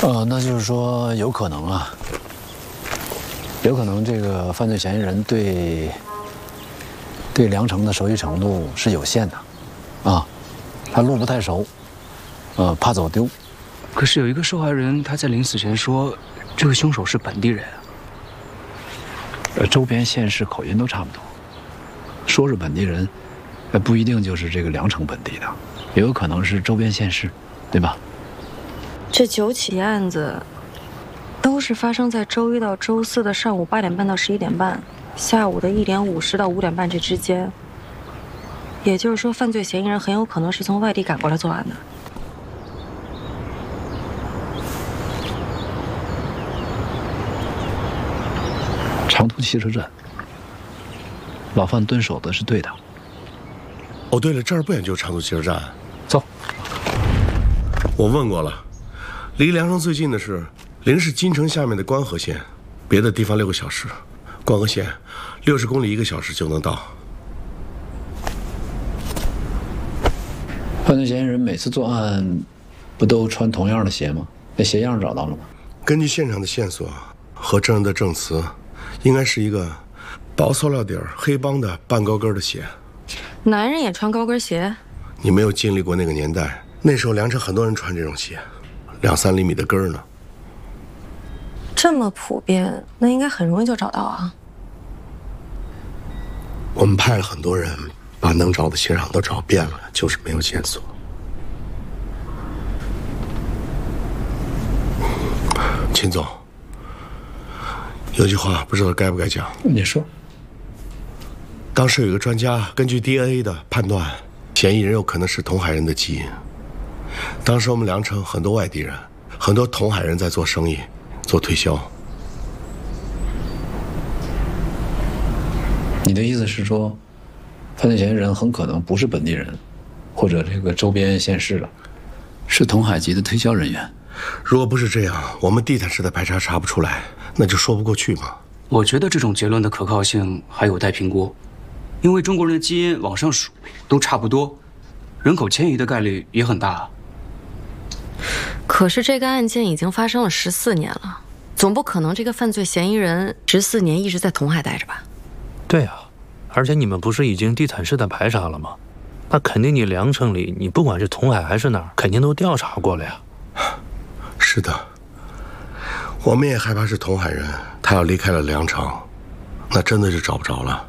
那就是说有可能啊，有可能这个犯罪嫌疑人对梁城的熟悉程度是有限的，啊，他路不太熟，怕走丢。 可是有一个受害人他在临死前说，这个凶手是本地人啊。 周边县市口音都差不多，说是本地人，不一定就是这个梁城本地的，也有可能是周边县市，对吧？ 这9起案子都是发生在周1到周4的上午8点半到11点半，下午的1点50到5点半这之间。也就是说，犯罪嫌疑人很有可能是从外地赶过来作案的。 长途汽车站，老范蹲守的是对的。 哦，对了，这儿不远就是长途汽车站。 走。 我问过了，离梁城最近的是临市金城下面的关河县，别的地方6个小时，关河县60公里1个小时就能到。 犯罪嫌疑人每次作案，不都穿同样的鞋吗？那鞋样找到了吗？ 根据现场的线索和证人的证词，应该是一个薄塑料底儿、黑帮的半高跟的鞋。 男人也穿高跟鞋？ 你没有经历过那个年代，那时候梁城很多人穿这种鞋，2、3厘米的跟儿呢。 这么普遍，那应该很容易就找到啊。 我们派了很多人，把能找的鞋厂都找遍了，就是没有线索。秦总，有句话不知道该不该讲。 你说。 当时有一个专家根据 DNA 的判断，嫌疑人有可能是同海人的基因。当时我们梁城很多外地人，很多同海人在做生意，做推销。 你的意思是说，犯罪嫌疑人很可能不是本地人，或者这个周边县市的，是同海籍的推销人员？ 如果不是这样，我们地毯式的排查查不出来，那就说不过去嘛。 我觉得这种结论的可靠性还有待评估，因为中国人的基因往上数都差不多，人口迁移的概率也很大。 可是这个案件已经发生了14年了，总不可能这个犯罪嫌疑人14年一直在同海待着吧？ 对啊，而且你们不是已经地毯式的排查了吗？那肯定你梁城里，你不管是同海还是哪儿，肯定都调查过了呀。 是的，我们也害怕是同海人，他要离开了梁城，那真的就找不着了。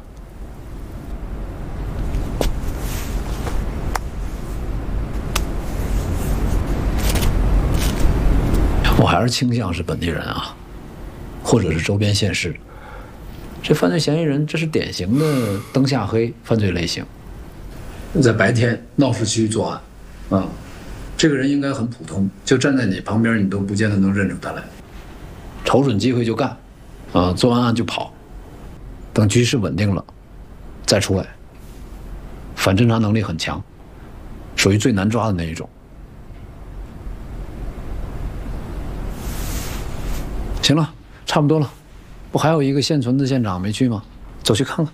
我还是倾向是本地人啊，或者是周边县市。这犯罪嫌疑人，这是典型的灯下黑犯罪类型，在白天闹市区作案，啊，这个人应该很普通，就站在你旁边，你都不见得能认出他来。瞅准机会就干，啊，做完案就跑，等局势稳定了再出来。反侦查能力很强，属于最难抓的那一种。行了，差不多了。不还有一个现存的现场没去吗？走去看看。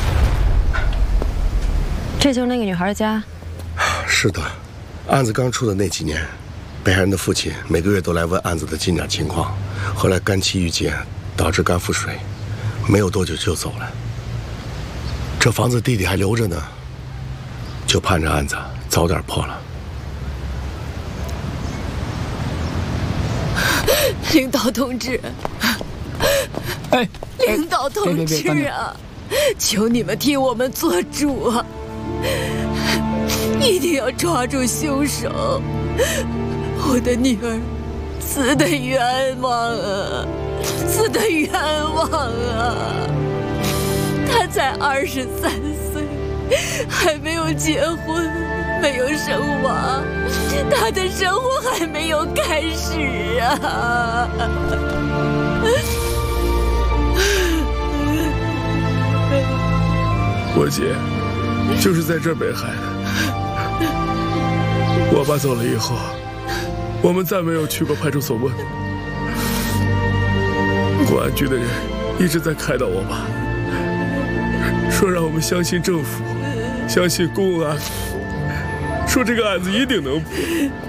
这就是那个女孩的家。 是的，案子刚出的那几年，被害人的父亲每个月都来问案子的进展情况，后来肝气郁结，导致肝腹水，没有多久就走了。这房子弟弟还留着呢，就盼着案子早点破了。 领导同志， 哎， 领导同志啊，求你们替我们做主啊！一定要抓住凶手！我的女儿死得冤枉啊，死得冤枉啊！她才23岁，还没有结婚，没有生娃，她的生活还没有开始啊！ 我姐就是在这儿被害的。我爸走了以后，我们再没有去过派出所问。公安局的人一直在开导我爸，说让我们相信政府，相信公安，说这个案子一定能破。